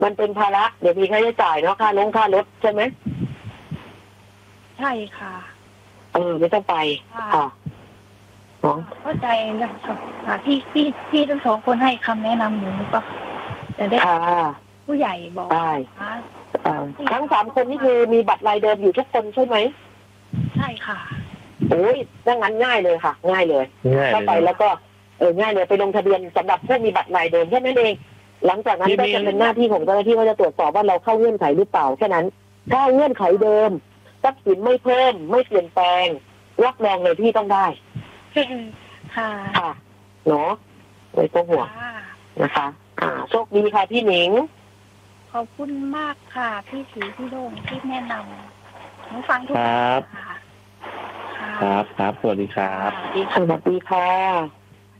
มันเป็นภาระเดี๋ยวมีค่าใช้จ่ายเนาะค่ารถใช่ไหมใช่ค่ะไม่ต้องไปค่ะเข้าใจนะคะพี่ทั้งสองคนให้คำแนะนำหนูก็จะได้ผู้ใหญ่บอกได้ทั้ง3 คนนี่คือมีบัตรรายเดิมอยู่ทุกคนใช่ไหมใช่ค่ะโอ้ยดังนั้นง่ายเลยค่ะง่ายเลยเข้าไปแล้วก็ง่ายเลยไปลงทะเบียนสำหรับผู้มีบัตรรายเดิมแค่นั้นเองหลังจากนั้นก็จะเป็นหน้าที่ของเจ้าหน้าที่เขาจะตรวจสอบว่าเราเข้าเงื่อนไขหรือเปล่าแค่นั้นถ้าเงื่อนไขเดิมทรัพย์สินไม่เพิ่มไม่เปลี่ยนแปลงรับรองเลยพี่ต้องได้ค่ะเนาะไม่ต้องห่วงนะคะโชคดีค่ะพี่หนิงขอบคุณมากค่ะพี่สีพี่โด่งที่แนะนำหนูฟังทุกครับสวัสดีครับสวัสดีค่ะ